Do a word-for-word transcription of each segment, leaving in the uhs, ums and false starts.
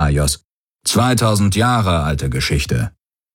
Daraios. Zweitausend Jahre alte Geschichte.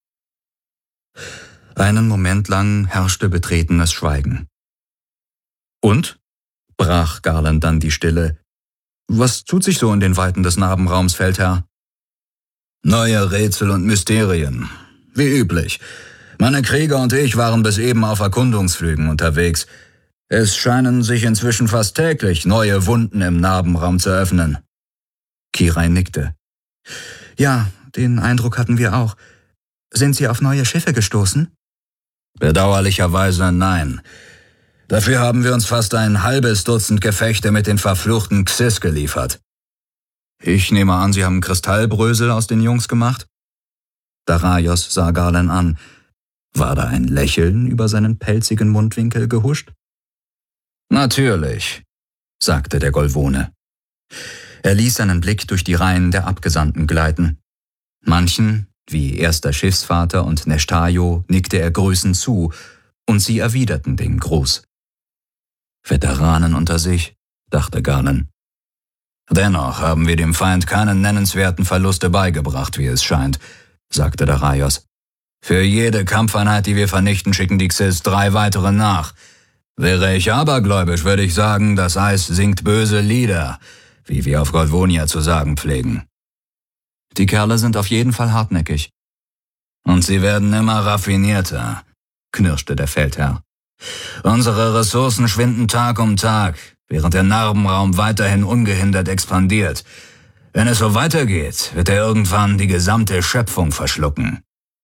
Einen Moment lang herrschte betretenes Schweigen. Und? Brach Garland dann die Stille. Was tut sich so in den Weiten des Narbenraums, Feldherr? Neue Rätsel und Mysterien. Wie üblich. Meine Krieger und ich waren bis eben auf Erkundungsflügen unterwegs. Es scheinen sich inzwischen fast täglich neue Wunden im Narbenraum zu öffnen. Kirai nickte. Ja, den Eindruck hatten wir auch. Sind Sie auf neue Schiffe gestoßen? Bedauerlicherweise nein. Dafür haben wir uns fast ein halbes Dutzend Gefechte mit den verfluchten Xys geliefert. Ich nehme an, Sie haben Kristallbrösel aus den Jungs gemacht? Daraios sah Garland an. War da ein Lächeln über seinen pelzigen Mundwinkel gehuscht? Natürlich, sagte der Golvone. Er ließ seinen Blick durch die Reihen der Abgesandten gleiten. Manchen, wie erster Schiffsvater und Neshtajo, nickte er grüßend zu, und sie erwiderten den Gruß. Veteranen unter sich, dachte Garland. Dennoch haben wir dem Feind keine nennenswerten Verluste beigebracht, wie es scheint, sagte Daraios. Für jede Kampfeinheit, die wir vernichten, schicken die Xys drei weitere nach. Wäre ich abergläubisch, würde ich sagen, das Eis singt böse Lieder, wie wir auf Golvonia zu sagen pflegen. Die Kerle sind auf jeden Fall hartnäckig. Und sie werden immer raffinierter, knirschte der Feldherr. Unsere Ressourcen schwinden Tag um Tag, während der Narbenraum weiterhin ungehindert expandiert. Wenn es so weitergeht, wird er irgendwann die gesamte Schöpfung verschlucken.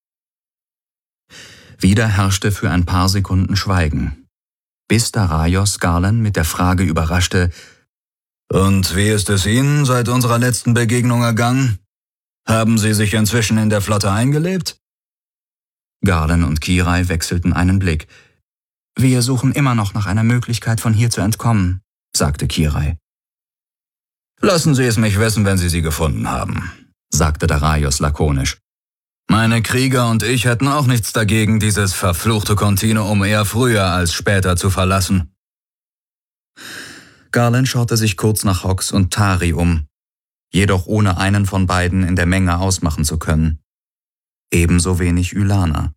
Wieder herrschte für ein paar Sekunden Schweigen, bis Daraios Garland mit der Frage überraschte: Und wie ist es Ihnen seit unserer letzten Begegnung ergangen? Haben Sie sich inzwischen in der Flotte eingelebt? Garland und Kirai wechselten einen Blick. Wir suchen immer noch nach einer Möglichkeit, von hier zu entkommen, sagte Kirai. Lassen Sie es mich wissen, wenn Sie sie gefunden haben, sagte Daraios lakonisch. Meine Krieger und ich hätten auch nichts dagegen, dieses verfluchte Kontinuum eher früher als später zu verlassen. Garland schaute sich kurz nach Hox und Tari um, jedoch ohne einen von beiden in der Menge ausmachen zu können. Ebenso wenig Ylana.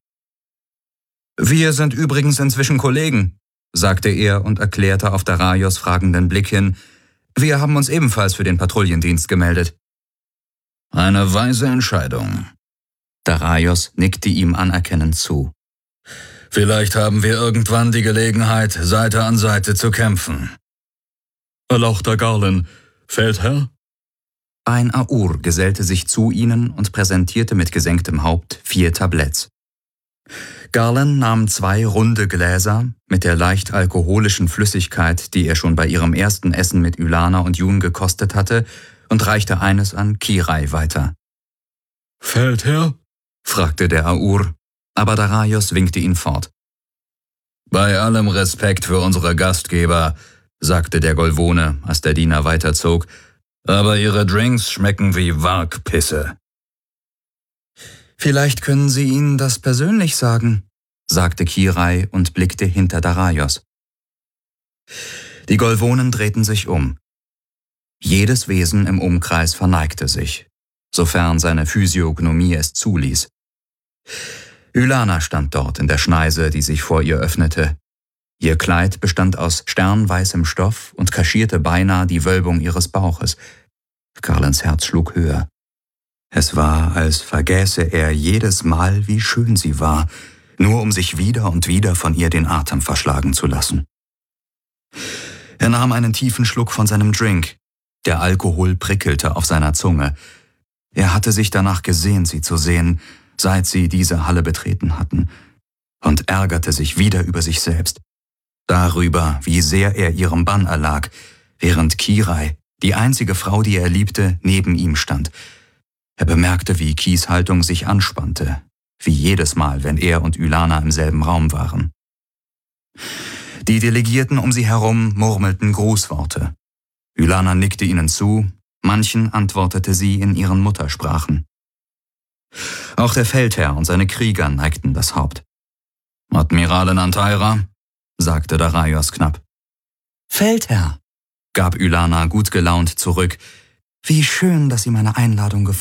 Wir sind übrigens inzwischen Kollegen, sagte er und erklärte auf Daraios fragenden Blick hin. Wir haben uns ebenfalls für den Patrouillendienst gemeldet. Eine weise Entscheidung. Daraios nickte ihm anerkennend zu. Vielleicht haben wir irgendwann die Gelegenheit, Seite an Seite zu kämpfen. Erlauchter Garland, Feldherr? Ein Aur gesellte sich zu ihnen und präsentierte mit gesenktem Haupt vier Tabletts. Garland nahm zwei runde Gläser mit der leicht alkoholischen Flüssigkeit, die er schon bei ihrem ersten Essen mit Ylana und Jun gekostet hatte, und reichte eines an Kirai weiter. Feldherr? Fragte der Aur, aber Daraios winkte ihn fort. Bei allem Respekt für unsere Gastgeber, sagte der Golvone, als der Diener weiterzog, aber ihre Drinks schmecken wie Wargpisse. Vielleicht können Sie ihnen das persönlich sagen, sagte Kirai und blickte hinter Daraios. Die Golvonen drehten sich um. Jedes Wesen im Umkreis verneigte sich, sofern seine Physiognomie es zuließ. Ylana stand dort in der Schneise, die sich vor ihr öffnete. Ihr Kleid bestand aus sternweißem Stoff und kaschierte beinahe die Wölbung ihres Bauches. Garlands Herz schlug höher. Es war, als vergäße er jedes Mal, wie schön sie war, nur um sich wieder und wieder von ihr den Atem verschlagen zu lassen. Er nahm einen tiefen Schluck von seinem Drink. Der Alkohol prickelte auf seiner Zunge. Er hatte sich danach gesehnt, sie zu sehen, seit sie diese Halle betreten hatten, und ärgerte sich wieder über sich selbst. Darüber, wie sehr er ihrem Bann erlag, während Kirai, die einzige Frau, die er liebte, neben ihm stand. Er bemerkte, wie Kis Haltung sich anspannte, wie jedes Mal, wenn er und Ylana im selben Raum waren. Die Delegierten um sie herum murmelten Grußworte. Ylana nickte ihnen zu, manchen antwortete sie in ihren Muttersprachen. Auch der Feldherr und seine Krieger neigten das Haupt. »Admiralin Antaira«, sagte Daraios knapp. »Feldherr«, gab Ylana gut gelaunt zurück. »Wie schön, dass Sie meine Einladung gefunden